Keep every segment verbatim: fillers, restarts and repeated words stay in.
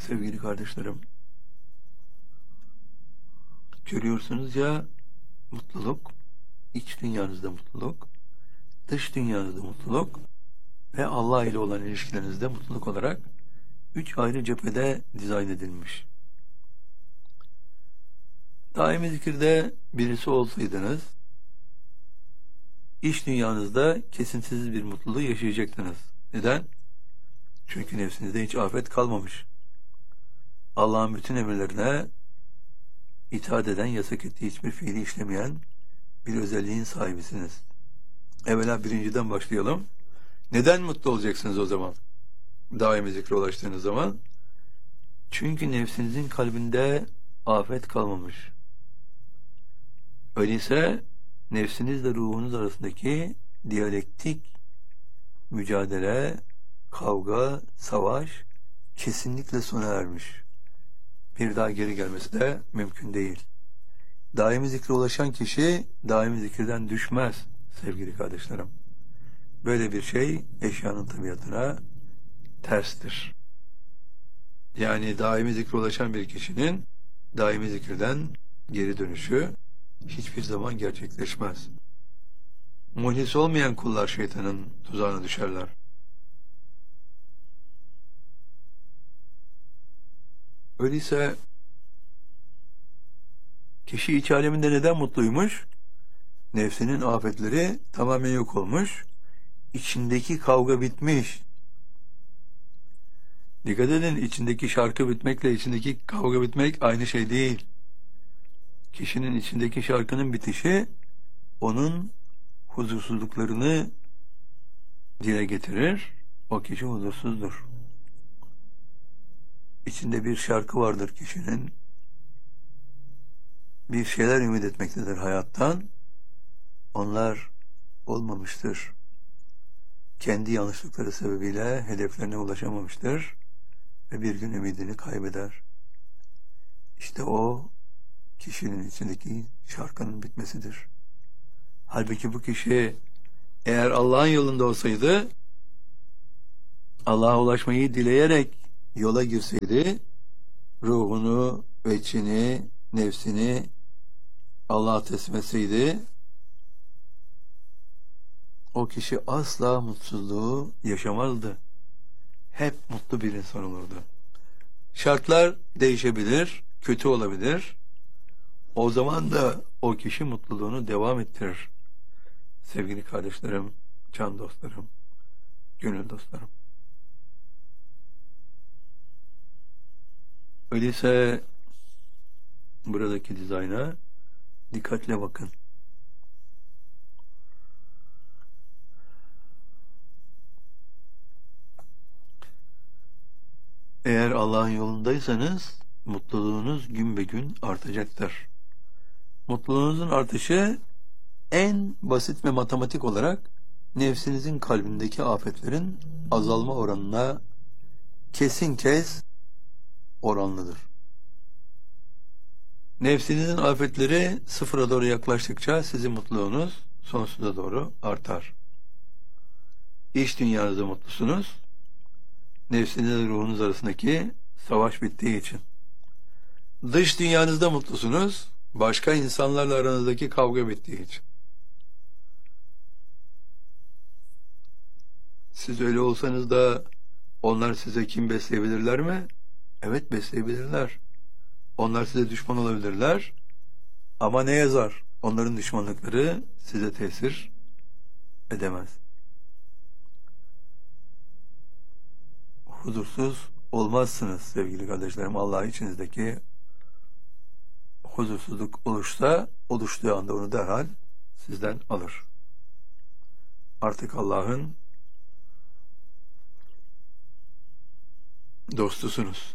Sevgili kardeşlerim, görüyorsunuz ya, mutluluk, iç dünyanızda mutluluk, dış dünyanızda mutluluk ve Allah ile olan ilişkilerinizde mutluluk olarak üç ayrı cephede dizayn edilmiş. Daimi zikirde birisi olsaydınız, iç dünyanızda kesintisiz bir mutluluğu yaşayacaktınız. Neden? Çünkü nefsinizde hiç afet kalmamış. Allah'ın bütün emirlerine itaat eden, yasak ettiği hiçbir fiili işlemeyen bir özelliğin sahibisiniz. Evvela birinciden başlayalım. Neden mutlu olacaksınız o zaman? Daimi zikre ulaştığınız zaman. Çünkü nefsinizin kalbinde afet kalmamış. Öyleyse nefsinizle ruhunuz arasındaki diyalektik mücadele, kavga, savaş kesinlikle sona ermiş. Bir daha geri gelmesi de mümkün değil. Daimi zikre ulaşan kişi daimi zikirden düşmez sevgili kardeşlerim. Böyle bir şey eşyanın tabiatına terstir. Yani daimi zikre ulaşan bir kişinin daimi zikirden geri dönüşü hiçbir zaman gerçekleşmez. Muhlis olmayan kullar şeytanın tuzağına düşerler. Öyleyse kişi iç aleminde neden mutluymuş? Nefsinin afetleri tamamen yok olmuş. İçindeki kavga bitmiş. Dikkat edin, içindeki şarkı bitmekle içindeki kavga bitmek aynı şey değil. Kişinin içindeki şarkının bitişi onun huzursuzluklarını dile getirir. O kişi huzursuzdur. İçinde bir şarkı vardır kişinin. Bir şeyler ümit etmektedir hayattan. Onlar olmamıştır. Kendi yanlışlıkları sebebiyle hedeflerine ulaşamamıştır ve bir gün ümidini kaybeder. İşte o kişinin içindeki şarkının bitmesidir. Halbuki bu kişi eğer Allah'ın yolunda olsaydı, Allah'a ulaşmayı dileyerek yola girseydi, ruhunu, içini, nefsini Allah'a teslim etseydi, o kişi asla mutsuzluğu yaşamazdı. Hep mutlu bir insan olurdu. Şartlar değişebilir, kötü olabilir. O zaman da o kişi mutluluğunu devam ettirir. Sevgili kardeşlerim, can dostlarım, gönül dostlarım. Öyleyse buradaki dizayna dikkatle bakın. Eğer Allah'ın yolundaysanız mutluluğunuz gün be gün artacaktır. Mutluluğunuzun artışı en basit ve matematik olarak nefsinizin kalbindeki afetlerin azalma oranına kesin kes oranlıdır. Nefsinizin afetleri sıfıra doğru yaklaştıkça sizin mutluluğunuz sonsuza doğru artar. İç dünyanızda mutlusunuz. Nefsinizle ruhunuz arasındaki savaş bittiği için. Dış dünyanızda mutlusunuz. Başka insanlarla aranızdaki kavga bittiği için. Siz öyle olsanız da onlar size kin besleyebilirler mi? Evet, besleyebilirler. Onlar size düşman olabilirler. Ama ne yazar? Onların düşmanlıkları size tesir edemez. Huzursuz olmazsınız sevgili kardeşlerim. Allah içinizdeki huzursuzluk oluşsa, oluştuğu anda onu derhal sizden alır. Artık Allah'ın dostusunuz.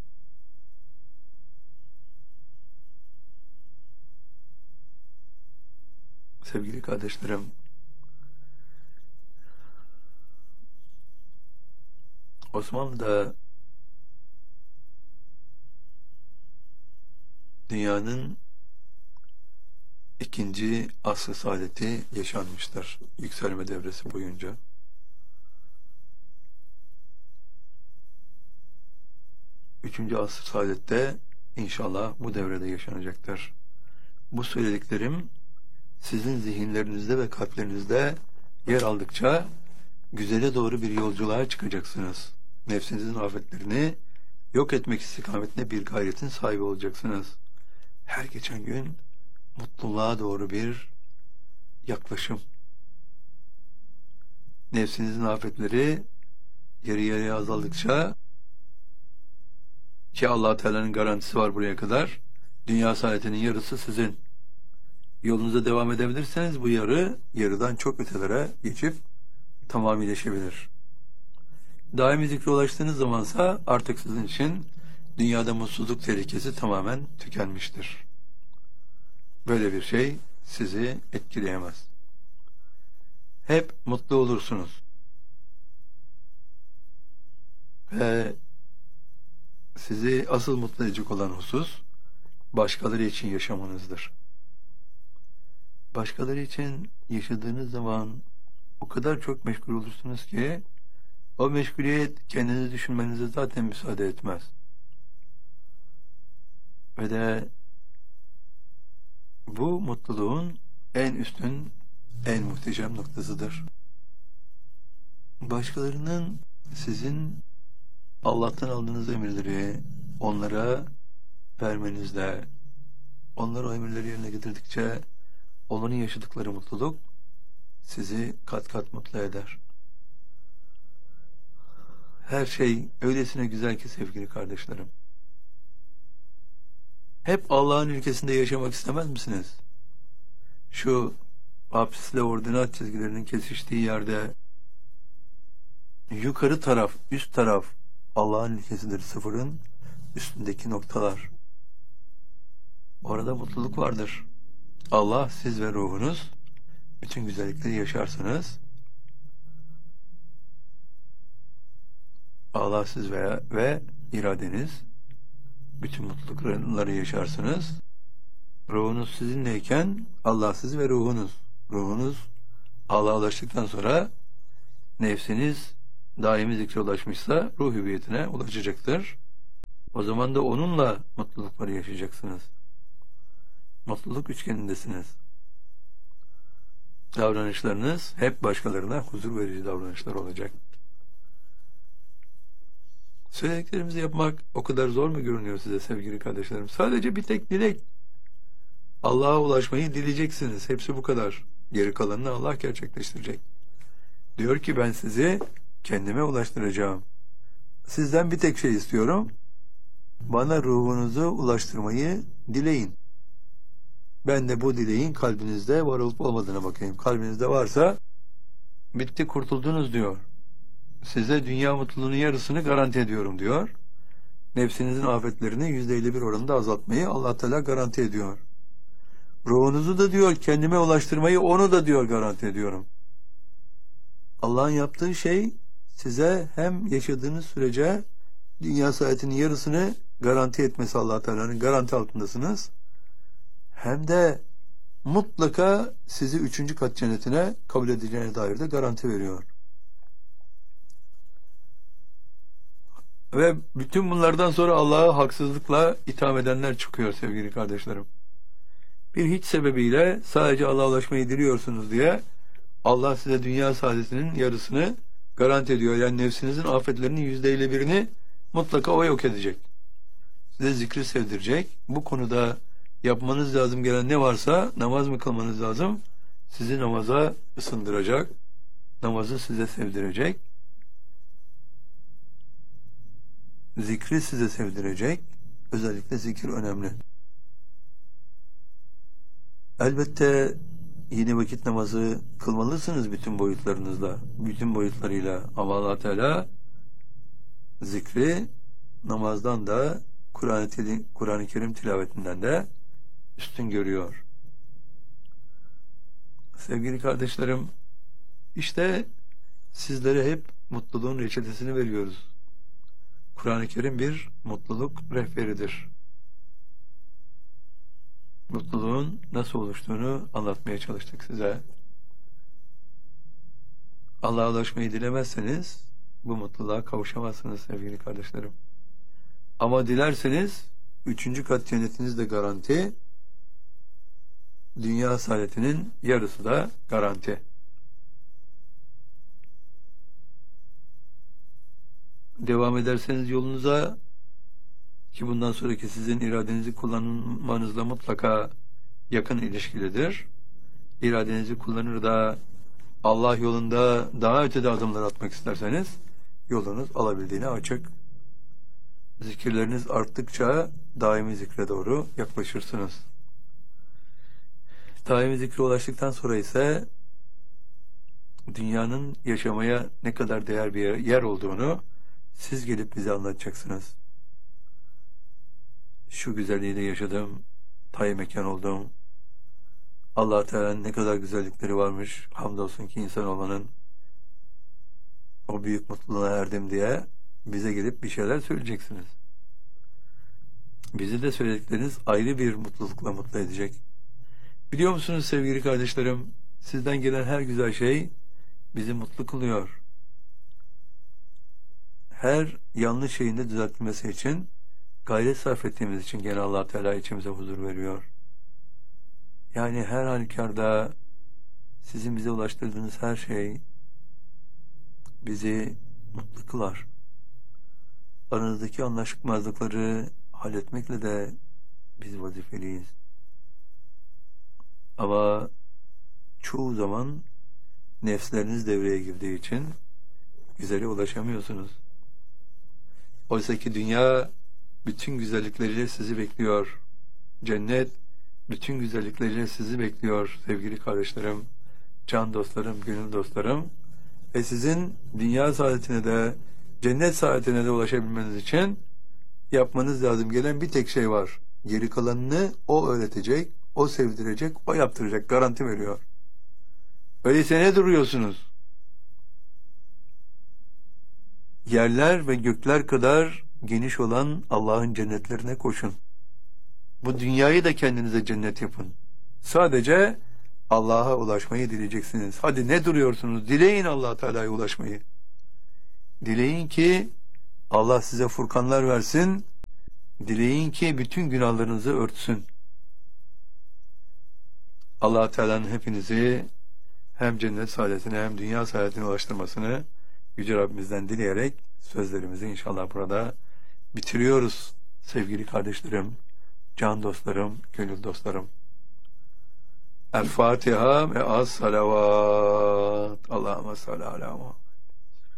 Sevgili kardeşlerim, Osmanlı'da dünyanın ikinci asr-ı saadeti yaşanmıştır yükselme devresi boyunca. üçüncü asr saadette inşallah bu devrede yaşanacaktır. Bu söylediklerim sizin zihinlerinizde ve kalplerinizde yer aldıkça güzele doğru bir yolculuğa çıkacaksınız. Nefsinizin afetlerini yok etmek istikametinde bir gayretin sahibi olacaksınız. Her geçen gün mutluluğa doğru bir yaklaşım. Nefsinizin afetleri yarı yarıya azaldıkça, ki Allah Teala'nın garantisi var buraya kadar, dünya saadetinin yarısı sizin. Yolunuza devam edebilirseniz bu yarı yarıdan çok ötelere geçip tamamileşebilir. Daimi zikre ulaştığınız zamansa artık sizin için dünyada mutsuzluk tehlikesi tamamen tükenmiştir. Böyle bir şey sizi etkileyemez. Hep mutlu olursunuz. Ve sizi asıl mutlu edecek olan husus başkaları için yaşamanızdır. Başkaları için yaşadığınız zaman o kadar çok meşgul olursunuz ki o meşguliyet kendinizi düşünmenize zaten müsaade etmez. Ve de bu mutluluğun en üstün, en muhteşem noktasıdır. Başkalarının sizin Allah'tan aldığınız emirleri onlara vermenizle, onlar o emirleri yerine getirdikçe onların yaşadıkları mutluluk sizi kat kat mutlu eder. Her şey öylesine güzel ki sevgili kardeşlerim. Hep Allah'ın ülkesinde yaşamak istemez misiniz? Şu apsisle ordinat çizgilerinin kesiştiği yerde yukarı taraf, üst taraf Allah'ın ülkesidir, sıfırın üstündeki noktalar. Orada mutluluk vardır. Allah, siz ve ruhunuz bütün güzellikleri yaşarsınız. Allah, siz ve, ve iradeniz bütün mutlulukları yaşarsınız. Ruhunuz sizinleyken Allah, siz ve ruhunuz. Ruhunuz Allah'a ulaştıktan sonra nefsiniz daimi zikre ulaşmışsa ruh hüviyetine ulaşacaktır. O zaman da onunla mutlulukları yaşayacaksınız. Mutluluk üçgenindesiniz. Davranışlarınız hep başkalarına huzur verici davranışlar olacak. Söylediklerimizi yapmak o kadar zor mu görünüyor size sevgili kardeşlerim? Sadece bir tek dilek. Allah'a ulaşmayı dileyeceksiniz. Hepsi bu kadar. Geri kalanını Allah gerçekleştirecek. Diyor ki ben sizi kendime ulaştıracağım. Sizden bir tek şey istiyorum. Bana ruhunuzu ulaştırmayı dileyin. Ben de bu dileğin kalbinizde var olup olmadığına bakayım. Kalbinizde varsa bitti, kurtuldunuz diyor. Size dünya mutluluğunun yarısını garanti ediyorum diyor. Nefsinizin afetlerini yüzde elli bir oranında azaltmayı Allah Teala garanti ediyor. Ruhunuzu da diyor kendime ulaştırmayı, onu da diyor garanti ediyorum. Allah'ın yaptığı şey size hem yaşadığınız sürece dünya saadetinin yarısını garanti etmesi, Allah Teala'nın garanti altındasınız. Hem de mutlaka sizi üçüncü kat cennetine kabul edeceğine dair de garanti veriyor. Ve bütün bunlardan sonra Allah'a haksızlıkla itham edenler çıkıyor sevgili kardeşlerim. Bir hiç sebebiyle sadece Allah'a ulaşmayı diliyorsunuz diye Allah size dünya saadetinin yarısını garanti ediyor. Yani nefsinizin afetlerinin yüzde elli birini mutlaka o yok edecek. Size zikri sevdirecek. Bu konuda yapmanız lazım gelen ne varsa, namaz mı kılmanız lazım? Sizi namaza ısındıracak. Namazı size sevdirecek. Zikri size sevdirecek. Özellikle zikir önemli. Elbette yeni vakit namazı kılmalısınız bütün boyutlarınızla, bütün boyutlarıyla. Ama Allah Teala zikri namazdan da Kur'an-ı Kur'an-ı Kerim tilavetinden de üstün görüyor. Sevgili kardeşlerim, işte sizlere hep mutluluğun reçetesini veriyoruz. Kur'an-ı Kerim bir mutluluk rehberidir. Mutluluğun nasıl oluştuğunu anlatmaya çalıştık size. Allah'a ulaşmayı dilemezseniz bu mutluluğa kavuşamazsınız sevgili kardeşlerim. Ama dilerseniz üçüncü kat cennetiniz de garanti, dünya saadetinin yarısı da garanti. Devam ederseniz yolunuza, ki bundan sonraki sizin iradenizi kullanmanızla mutlaka yakın ilişkilidir. İradenizi kullanır da Allah yolunda daha ötede adımlar atmak isterseniz yolunuz alabildiğine açık. Zikirleriniz arttıkça daimi zikre doğru yaklaşırsınız. Daimi zikre ulaştıktan sonra ise dünyanın yaşamaya ne kadar değer bir yer olduğunu siz gelip bize anlatacaksınız. Şu güzelliği de yaşadım, tay mekan oldum. Allah Teala'nın ne kadar güzellikleri varmış. Hamdolsun ki insan olmanın o büyük mutluluğuna erdim diye bize gelip bir şeyler söyleyeceksiniz. Bizi de söyledikleriniz ayrı bir mutlulukla mutlu edecek. Biliyor musunuz sevgili kardeşlerim, sizden gelen her güzel şey bizi mutlu kılıyor. Her yanlış şeyin de düzeltilmesi için gayret sarf ettiğimiz için gene Allah Teala içimize huzur veriyor. Yani her halükarda sizin bize ulaştırdığınız her şey bizi mutlu kılar. Aranızdaki anlaşmazlıkları halletmekle de biz vazifeliyiz. Ama çoğu zaman nefsleriniz devreye girdiği için güzele ulaşamıyorsunuz. Oysa ki dünya bütün güzellikleriyle sizi bekliyor. Cennet bütün güzellikleriyle sizi bekliyor sevgili kardeşlerim, can dostlarım, gönül dostlarım. Ve sizin dünya saadetine de, cennet saadetine de ulaşabilmeniz için yapmanız lazım gelen bir tek şey var. Geri kalanını o öğretecek, o sevdirecek, o yaptıracak, garanti veriyor. Öyleyse ne duruyorsunuz? Yerler ve gökler kadar geniş olan Allah'ın cennetlerine koşun. Bu dünyayı da kendinize cennet yapın. Sadece Allah'a ulaşmayı dileyeceksiniz. Hadi ne duruyorsunuz? Dileyin Allah Teala'ya ulaşmayı. Dileyin ki Allah size furkanlar versin. Dileyin ki bütün günahlarınızı örtsün. Allah Teala'nın hepinizi hem cennet saadetine hem dünya saadetine ulaştırmasını Yüce Rabbimizden dileyerek sözlerimizi inşallah burada bitiriyoruz sevgili kardeşlerim, can dostlarım, gönül dostlarım. El Fatiha ve az salavat. Allahümme salli ala Muhammed.